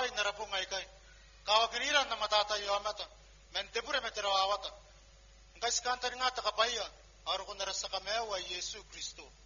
ay narapungay kay. Kawaginiran na matatayo amata. Mentepure metero awata. Ngais kantar nga takapaya. Aro ko narasa kamewa Yesu Kristo.